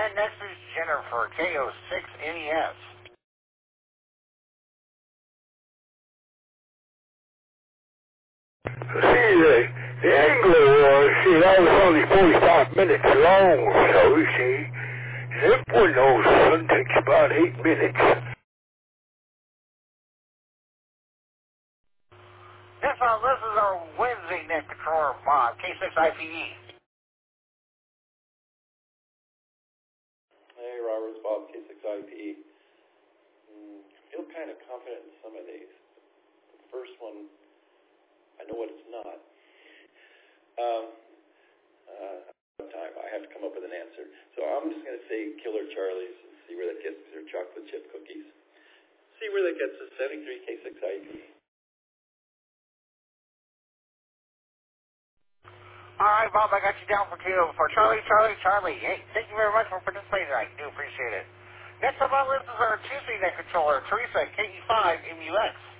And next is Jennifer, KO6NES. See, the Anglo was, see, that was only 45 minutes long or so, you see. This one, those one takes about 8 minutes. This is our Wednesday net controller mod, K6IPE. Hey, Roberts, Bob, K6IP. Feel kind of confident in some of these. The first one, I know what it's not. Time. I have to come up with an answer. So I'm just going to say Killer Charlie's and see where that gets us. They're chocolate chip cookies. See where that gets us. 73 K6IP. All right, Bob, I got you down for Charlie. Hey, thank you very much for participating. I do appreciate it. Next up on the list is our Tuesday net controller, Teresa, KE5MUX.